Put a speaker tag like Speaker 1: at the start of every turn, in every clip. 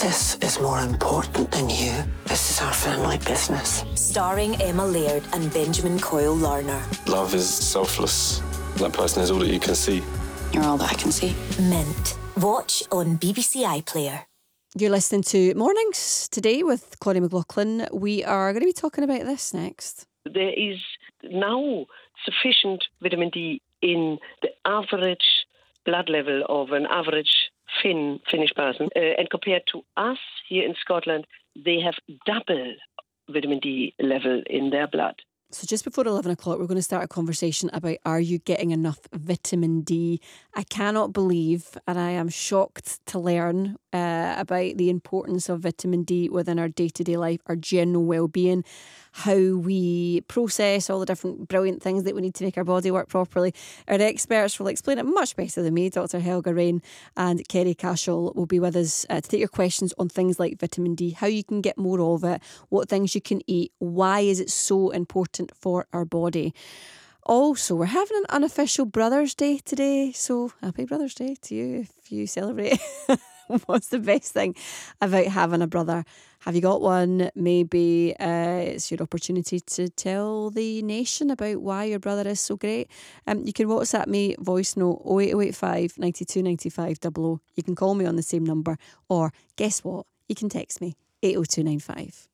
Speaker 1: This is more important than you. This is our family business.
Speaker 2: Starring Emma Laird and Benjamin Coyle Larner.
Speaker 3: Love is selfless. That person is all that you can see.
Speaker 4: You're all that I can see.
Speaker 2: Mint. Watch on BBC iPlayer.
Speaker 5: You're listening to Mornings today with Connie McLaughlin. We are going to be talking about this next.
Speaker 6: There is now sufficient vitamin D in the average blood level of an average Finnish person. And compared to us here in Scotland, they have double vitamin D level in their blood.
Speaker 5: So just before 11 o'clock, we're going to start a conversation about, are you getting enough vitamin D? I cannot believe, and I am shocked to learn about the importance of vitamin D within our day-to-day life, our general well-being, how we process all the different brilliant things that we need to make our body work properly. Our experts will explain it much better than me. Dr. Helga Rain and Kerry Cashel will be with us to take your questions on things like vitamin D, how you can get more of it, what things you can eat, why is it so important for our body. Also, we're having an unofficial Brothers' Day today, so happy Brothers' Day to you if you celebrate. What's the best thing about having a brother? Have you got one? Maybe it's your opportunity to tell the nation about why your brother is so great. You can WhatsApp me, voice note 08085 92 95 00. You can call me on the same number, or guess what? You can text me 80295.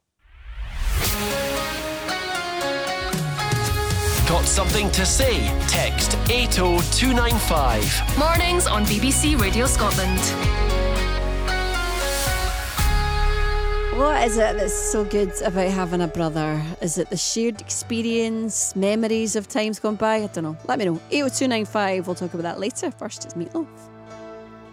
Speaker 7: Got something to say? Text 80295.
Speaker 8: Mornings on BBC Radio Scotland.
Speaker 5: What is it that's so good about having a brother? Is it the shared experience, memories of times gone by? I don't know. Let me know. 80295. We'll talk about that later. First, it's Meatloaf.